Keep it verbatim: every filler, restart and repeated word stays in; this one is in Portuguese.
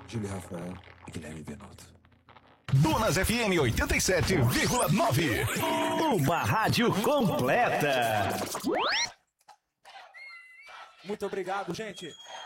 Júlio Rafael e Guilherme Venuto. Dunas F M oitenta e sete vírgula nove. Uma rádio completa. Muito obrigado, gente.